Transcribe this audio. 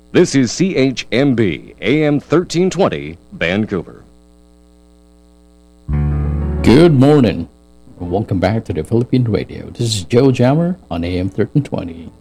This is CHMB AM 1320, Vancouver. Good morning. Welcome back to the Philippine Radio. This is Joe Jammer on AM 1320.